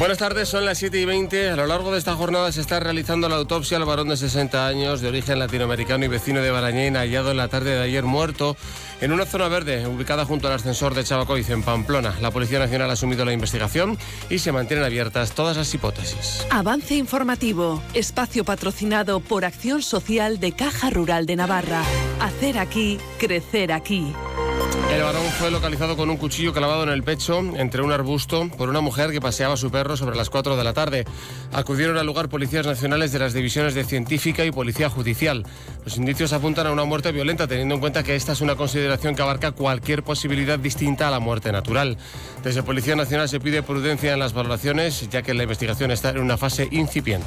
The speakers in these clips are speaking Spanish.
Buenas tardes, son las 7:20. A lo largo de esta jornada se está realizando la autopsia al varón de 60 años, de origen latinoamericano y vecino de Barañén, hallado en la tarde de ayer muerto en una zona verde ubicada junto al ascensor de Chavacoiz, en Pamplona. La Policía Nacional ha asumido la investigación y se mantienen abiertas todas las hipótesis. Avance informativo, espacio patrocinado por Acción Social de Caja Rural de Navarra. Hacer aquí, crecer aquí. El varón fue localizado con un cuchillo clavado en el pecho entre un arbusto por una mujer que paseaba a su perro sobre las 4 de la tarde. Acudieron al lugar policías nacionales de las divisiones de Científica y Policía Judicial. Los indicios apuntan a una muerte violenta, teniendo en cuenta que esta es una consideración que abarca cualquier posibilidad distinta a la muerte natural. Desde Policía Nacional se pide prudencia en las valoraciones, ya que la investigación está en una fase incipiente.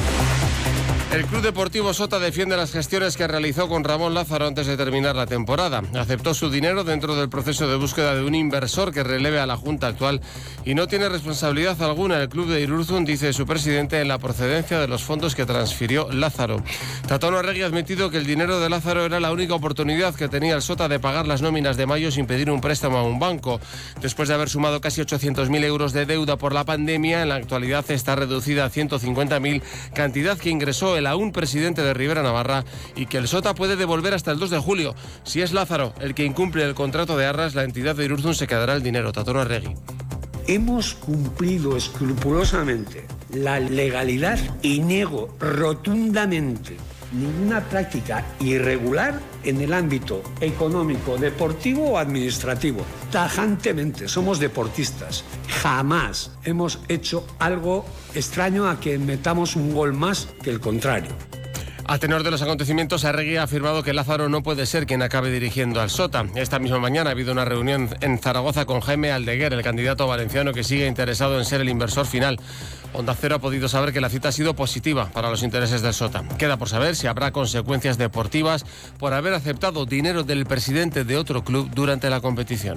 El Club Deportivo Sota defiende las gestiones que realizó con Ramón Lázaro antes de terminar la temporada. Aceptó su dinero dentro del proceso de búsqueda de un inversor que releve a la Junta actual y no tiene responsabilidad alguna el club de Irurzun, dice su presidente, en la procedencia de los fondos que transfirió Lázaro. Tatón Arregui ha admitido que el dinero de Lázaro era la única oportunidad que tenía el Sota de pagar las nóminas de mayo sin pedir un préstamo a un banco. Después de haber sumado casi 800.000 euros de deuda por la pandemia, en la actualidad está reducida a 150.000, cantidad que ingresó el aún presidente de Ribera Navarra y que el Sota puede devolver hasta el 2 de julio. Si es Lázaro el que incumple el contrato de arras, la entidad de Irurzun se quedará el dinero. Tatón Arregui. Hemos cumplido escrupulosamente la legalidad y niego rotundamente ninguna práctica irregular en el ámbito económico, deportivo o administrativo. Tajantemente, somos deportistas. Jamás hemos hecho algo extraño a que metamos un gol más que el contrario. A tenor de los acontecimientos, Arregui ha afirmado que Lázaro no puede ser quien acabe dirigiendo al Sota. Esta misma mañana ha habido una reunión en Zaragoza con Jaime Aldeguer, el candidato valenciano que sigue interesado en ser el inversor final. Onda Cero ha podido saber que la cita ha sido positiva para los intereses del Sota. Queda por saber si habrá consecuencias deportivas por haber aceptado dinero del presidente de otro club durante la competición.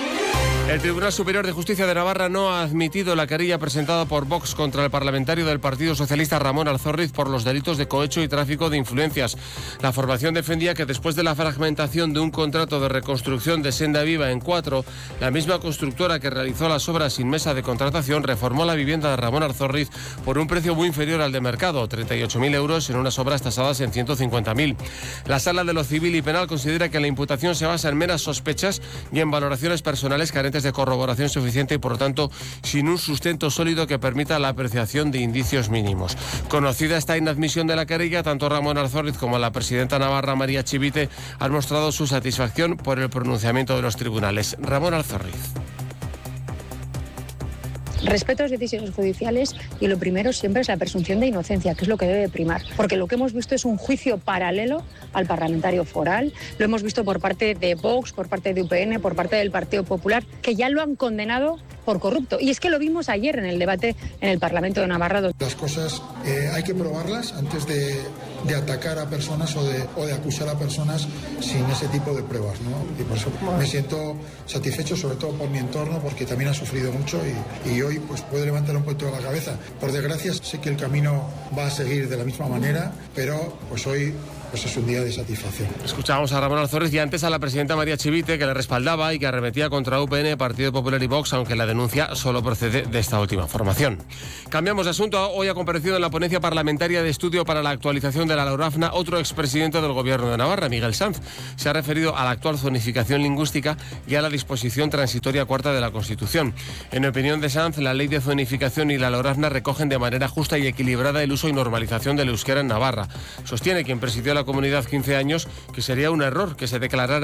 El Tribunal Superior de Justicia de Navarra no ha admitido la querella presentada por Vox contra el parlamentario del Partido Socialista Ramón Alzorriz por los delitos de cohecho y tráfico de influencias. La formación defendía que después de la fragmentación de un contrato de reconstrucción de Senda Viva en 4, la misma constructora que realizó las obras sin mesa de contratación reformó la vivienda de Ramón Alzorriz por un precio muy inferior al de mercado, 38.000 euros, en unas obras tasadas en 150.000. La Sala de lo Civil y Penal considera que la imputación se basa en meras sospechas y en valoraciones personales carentes de corroboración suficiente y, por lo tanto, sin un sustento sólido que permita la apreciación de indicios mínimos. Conocida esta inadmisión de la querella, tanto Ramón Alzorriz como la presidenta navarra María Chivite han mostrado su satisfacción por el pronunciamiento de los tribunales. Ramón Alzorriz. Respeto a las decisiones judiciales y lo primero siempre es la presunción de inocencia, que es lo que debe primar. Porque lo que hemos visto es un juicio paralelo al parlamentario foral. Lo hemos visto por parte de Vox, por parte de UPN, por parte del Partido Popular, que ya lo han condenado por corrupto. Y es que lo vimos ayer en el debate en el Parlamento de Navarra. Las cosas hay que probarlas antes de atacar a personas o de acusar a personas sin ese tipo de pruebas, ¿no? Y por eso me siento satisfecho, sobre todo por mi entorno, porque también ha sufrido mucho y hoy pues puede levantar un poquito la cabeza. Por desgracia sé que el camino va a seguir de la misma manera, pero pues hoy pues es un día de satisfacción. Escuchábamos a Ramón Alzorriz y antes a la presidenta María Chivite, que le respaldaba y que arremetía contra UPN, Partido Popular y Vox, aunque la denuncia solo procede de esta última formación. Cambiamos de asunto. Hoy ha comparecido en la ponencia parlamentaria de estudio para la actualización de la LAURAFNA otro expresidente del Gobierno de Navarra, Miguel Sanz. Se ha referido a la actual zonificación lingüística y a la disposición transitoria cuarta de la Constitución. En opinión de Sanz, la ley de zonificación y la LAURAFNA recogen de manera justa y equilibrada el uso y normalización del euskera en Navarra. Sostiene quien presidió la comunidad 15 años que sería un error que se declarara